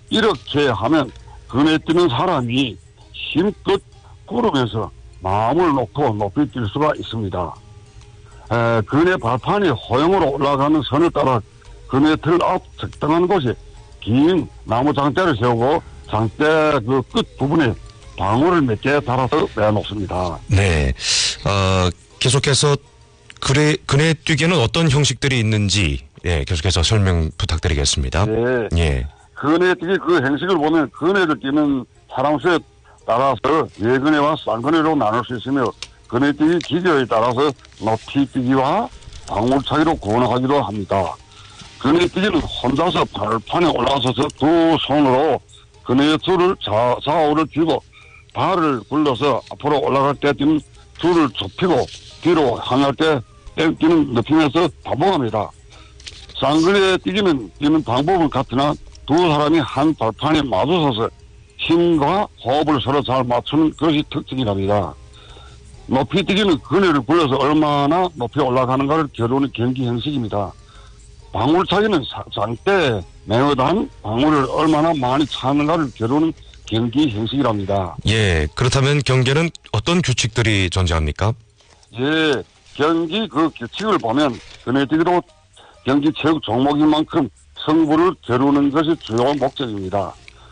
이렇게 하면 그네 뛰는 사람이 힘껏 구르면서 마음을 놓고 높이 뛸 수가 있습니다. 그네 발판이 허용으로 올라가는 선을 따라 그네 틀 앞 적당한 곳에 긴 나무 장대를 세우고 장대 그 끝 부분에 방울을 몇 개 달아서 내놓습니다. 네. 계속해서 그네 뛰기는 어떤 형식들이 있는지 계속해서 설명 부탁드리겠습니다. 네. 예. 그네 뛰기 그 행식을 보면 그네를 뛰는 사람 수에 따라서 예그네와 쌍그네로 나눌 수 있으며 그네 뛰기 기계에 따라서 높이 뛰기와 방울차기로 구분하기도 합니다. 그네 뛰기는 혼자서 발판에 올라서서 두 손으로 그네 줄을 좌우를 쥐고 발을 굴려서 앞으로 올라갈 때 뛰는 줄을 좁히고 뒤로 향할 때 뛰는 높이면서 반복합니다. 쌍그네 뛰는 방법은 같으나 두 사람이 한 발판에 마주서서 힘과 호흡을 서로 잘 맞추는 것이 특징이랍니다. 높이 뛰기는 그네를 굴려서 얼마나 높이 올라가는가를 겨루는 경기 형식입니다. 방울차기는 장대에 매어단 방울을 얼마나 많이 차는가를 겨루는 경기 형식이랍니다. 예, 그렇다면 경기는 어떤 규칙들이 존재합니까? 예, 경기 그 규칙을 보면 그네뛰기도 경기 체육 종목인 만큼 승부를 겨루는 것이 주요 목적입니다.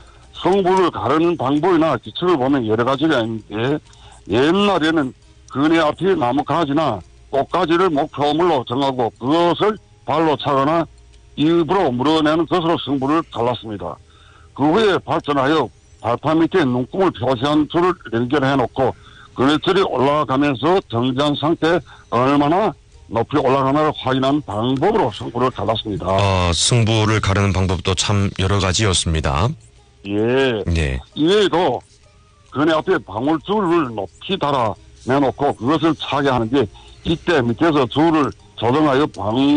승부를 가르는 방법이나 규칙을 보면 여러 가지가 있는데 옛날에는 그네 앞이 나무 가지나 꽃가지를 목표물로 정하고 그것을 발로 차거나 입으로 물어내는 것으로 승부를 갈랐습니다. 그 후에 발전하여 발판 밑에 눈금을 표시한 줄을 연결해 놓고 그네줄이 올라가면서 정지한 상태에 얼마나 높이 올라가나를 확인하는 방법으로 승부를 갈랐습니다. 승부를 가르는 방법도 참 여러 가지였습니다. 예. 네. 이외에도 그네 앞에 방울줄을 높이 달아 내놓고 그것을 차게 하는데 이때 밑에서 줄을 조정하여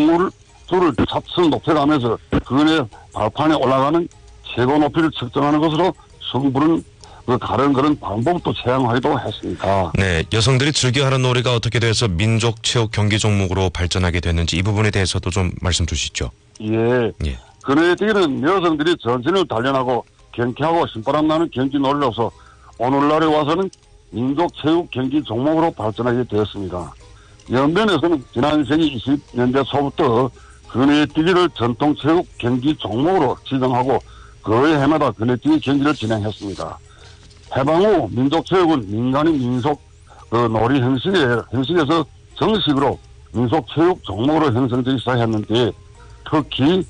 방울줄을 차츰 높여가면서 그네 발판에 올라가는 최고 높이를 측정하는 것으로 승부는 가르는 그런 방법도 채용하기도 했습니다. 네, 여성들이 즐겨하는 놀이가 어떻게 돼서 민족 체육 경기 종목으로 발전하게 됐는지 이 부분에 대해서도 좀 말씀 주시죠. 예. 그네뛰기는 여성들이 전신을 단련하고 경쾌하고 신바람 나는 경기 놀이로서 오늘날에 와서는 민족 체육 경기 종목으로 발전하게 되었습니다. 연변에서는 지난 세기 20년대 초부터 그네뛰기를 전통 체육 경기 종목으로 지정하고 그해 해마다 그네뛰기 경기를 진행했습니다. 해방 후 민족체육은 민간인 민속 놀이 형식에서 정식으로 민속체육 종목으로 형성되기 시작했는데 특히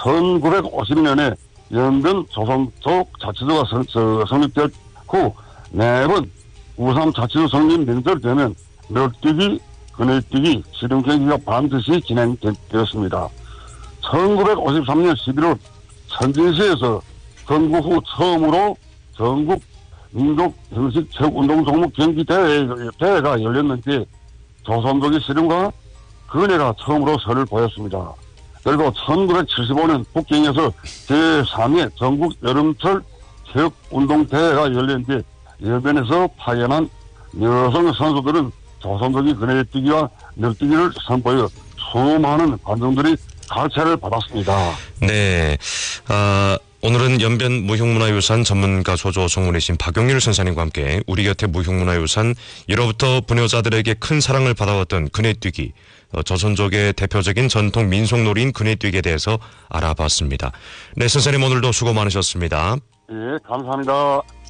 1950년에 연변 조선족 자치도가 성립될 후 매번 우삼 자치도 성립 명절 되면 널뛰기, 그네뛰기, 씨름 경기가 반드시 진행되었습니다. 1953년 11월 천진시에서 건국 후 처음으로 전국 민족 형식 체육 운동 종목 경기 대회가 열렸는데 조선족의 씨름과 그네가 처음으로 선을 보였습니다. 그리고 1975년 북경에서 제3회 전국 여름철 체육 운동 대회가 열렸는데 여변에서 파견한 여성 선수들은 조선족의 그네뛰기와 널뛰기를 선보여 수많은 관중들이 갈채를 받았습니다. 네. 오늘은 연변 무형문화유산 전문가 소조 정문이신 박용일 선생님과 함께 우리 곁의 무형문화유산 예로부터 부녀자들에게 큰 사랑을 받아왔던 그네뛰기, 조선족의 대표적인 전통 민속놀이인 그네뛰기에 대해서 알아봤습니다. 네, 선생님 오늘도 수고 많으셨습니다. 예, 감사합니다.